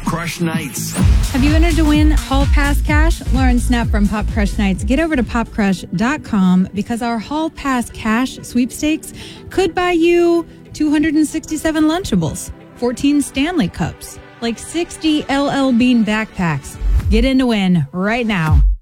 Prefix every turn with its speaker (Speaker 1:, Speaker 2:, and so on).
Speaker 1: Crush Nights.
Speaker 2: Have you entered to win Hall Pass cash? Lauren Snap from Pop Crush Nights. Get over to popcrush.com because our Hall Pass cash sweepstakes could buy you 267 Lunchables, 14 Stanley Cups, like 60 LL Bean backpacks. Get in to win right now.